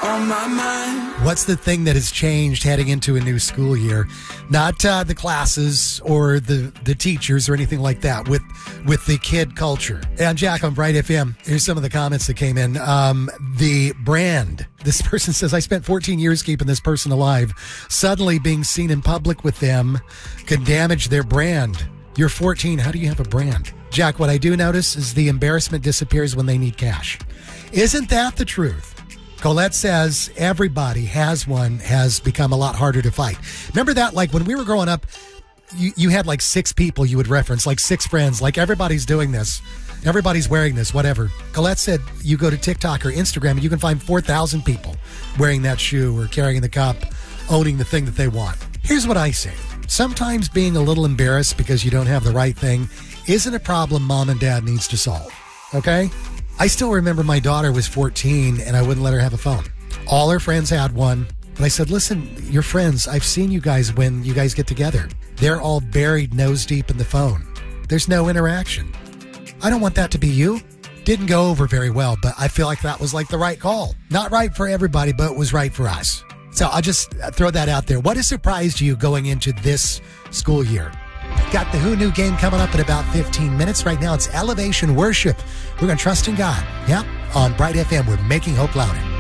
on my mind. What's the thing that has changed heading into a new school year? Not the classes or the teachers or anything like that, with the kid culture. And Jack on Bright FM, here's some of the comments that came in. The brand. This person says, I spent 14 years keeping this person alive. Suddenly being seen in public with them could damage their brand. You're 14. How do you have a brand? Jack, what I do notice is the embarrassment disappears when they need cash. Isn't that the truth? Colette says everybody has one, has become a lot harder to fight. Remember that, like when we were growing up, you had like 6 people you would reference, like 6 friends, like everybody's doing this. Everybody's wearing this, whatever. Colette said you go to TikTok or Instagram and you can find 4,000 people wearing that shoe or carrying the cup, owning the thing that they want. Here's what I say. Sometimes being a little embarrassed because you don't have the right thing isn't a problem mom and dad needs to solve, okay? I still remember my daughter was 14 and I wouldn't let her have a phone. All her friends had one. But I said, listen, your friends, I've seen you guys when you guys get together. They're all buried nose deep in the phone. There's no interaction. I don't want that to be you. Didn't go over very well, but I feel like that was like the right call. Not right for everybody, but it was right for us. So I'll just throw that out there. What has surprised you going into this school year? Got the Who Knew game coming up in about 15 minutes. Right now, it's Elevation Worship. We're going to trust in God. Yep, on Bright FM, we're making hope louder.